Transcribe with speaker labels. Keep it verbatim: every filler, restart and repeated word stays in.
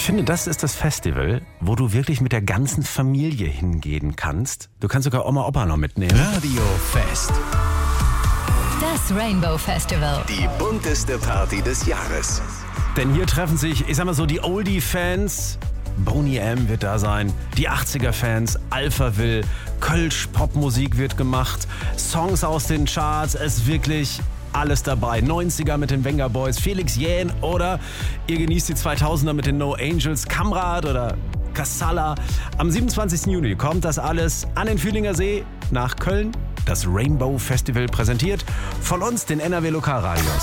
Speaker 1: finde, das ist das Festival, wo du wirklich mit der ganzen Familie hingehen kannst. Du kannst sogar Oma, Opa noch mitnehmen.
Speaker 2: Radio Fest.
Speaker 3: Das Rainbow Festival.
Speaker 2: Die bunteste Party des Jahres.
Speaker 1: Denn hier treffen sich, ich sag mal so, die Oldie-Fans. Boney M wird da sein, die achtziger-Fans, Alphaville, Kölsch-Popmusik wird gemacht, Songs aus den Charts, es ist wirklich alles dabei. neunziger mit den Venga Boys, Felix Jähn oder ihr genießt die zweitausender mit den No Angels, Kamrat oder Kassala. Am siebenundzwanzigsten Juni kommt das alles an den Fühlinger See nach Köln. Das Rainbow Festival präsentiert von uns, den N R W Lokalradios.